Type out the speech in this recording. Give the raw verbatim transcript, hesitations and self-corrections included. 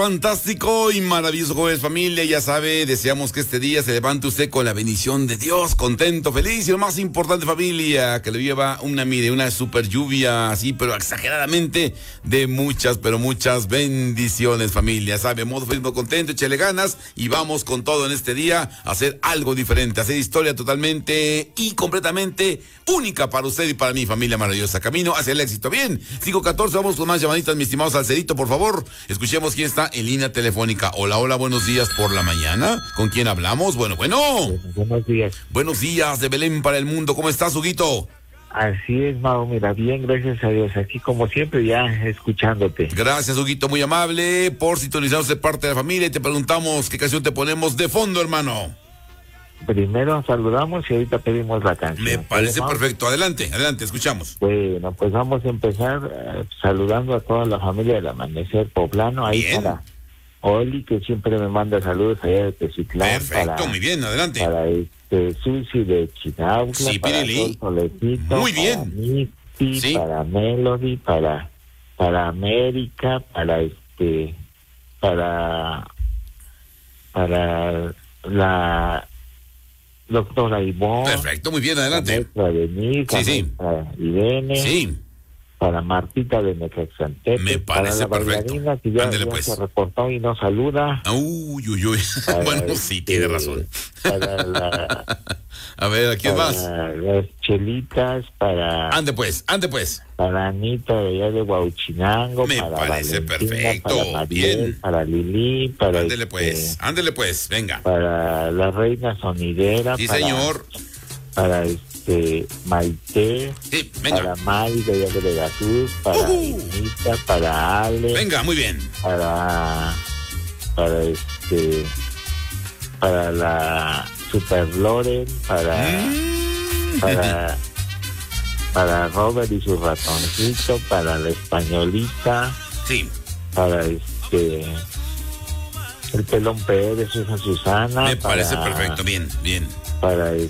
Fantástico y maravilloso jueves, familia. Ya sabe, deseamos que este día se levante usted con la bendición de Dios, contento, feliz y lo más importante, familia, que le lleva una, mire, una super lluvia así, pero exageradamente de muchas, pero muchas bendiciones, familia. Sabe, modo feliz, modo contento, échele ganas y vamos con todo en este día a hacer algo diferente, a hacer historia totalmente y completamente única para usted y para mi familia maravillosa. Camino hacia el éxito. Bien, cinco catorce, vamos con más llamaditas, mi estimado Salcerito, por favor. Escuchemos quién está en línea telefónica. Hola, hola, buenos días por la mañana. ¿Con quién hablamos? Bueno, bueno. Buenos días. Buenos días de Belén para el mundo. ¿Cómo estás, Huguito? Así es, Mau, mira, bien, gracias a Dios. Aquí como siempre ya escuchándote. Gracias, Huguito, muy amable por sintonizarnos de parte de la familia y te preguntamos qué canción te ponemos de fondo, hermano. Primero saludamos y ahorita pedimos la canción. Me parece ¿Vale, perfecto. Adelante, adelante, escuchamos. Bueno, pues vamos a empezar eh, saludando a toda la familia del Amanecer Poblano. Ahí Bien. para Oli, que siempre me manda saludos allá de Tezitlán. Perfecto, para, muy bien, adelante. Para este Susi de Chinautla, Sí, para Pirili. Solecito, Muy bien. para Misty, Sí. para Melody, para, para América, para este, para, para la doctora Ivonne. Perfecto, muy bien, adelante. Para Denise, Sí, sí. para Irene, Sí, para Martita de Necaxantepec, Me parece para la perfecto. bailarina que ya, Ándele, ya pues. se reportó y nos saluda. uy, uy, uy. Para Bueno, este, sí, tiene razón. Para la, A ver, ¿a quién para más? las chelitas, para, Ande pues, ande pues. para Anita de allá de Huauchinango, Me para parece Valentina, perfecto, para Mariel, bien. para Lili, para Ándele este, pues, ándele pues, venga. para la reina sonidera, Sí, para, señor. para este Maite, Sí, para venga. Mari de allá de Veracruz, para Ujú. Anita, para Ale, Venga, muy bien. para para este para la Super Loren, para Mm. para para Robert y su ratoncito, para la españolita, Sí, para este el pelón Pérez, esa Susana, me parece para, perfecto, bien, bien. para